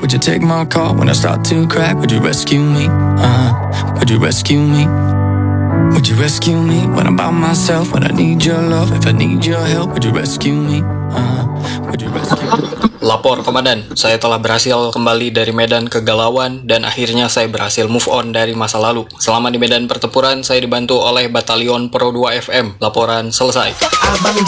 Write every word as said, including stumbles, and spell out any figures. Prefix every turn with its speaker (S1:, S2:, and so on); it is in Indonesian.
S1: Would you take my call when I start to crack? Would you rescue me? Uh-huh. Would you rescue me? Would you rescue me when I'm by myself? When I need your love, if I need your help, would you rescue me? Uh-huh. Would you rescue me?
S2: Lapor komandan, saya telah berhasil kembali dari medan kegalauan dan akhirnya saya berhasil move on dari masa lalu. Selama di medan pertempuran, saya dibantu oleh Batalion Pro dua F M. Laporan selesai.
S3: Abang